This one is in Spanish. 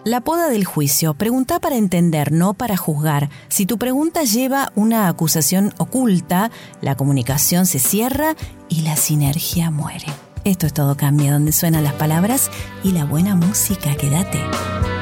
La poda del juicio. Preguntá para entender, no para juzgar. Si tu pregunta lleva una acusación oculta, la comunicación se cierra y la sinergia muere. Esto es Todo Cambia, donde suenan las palabras y la buena música. Quédate.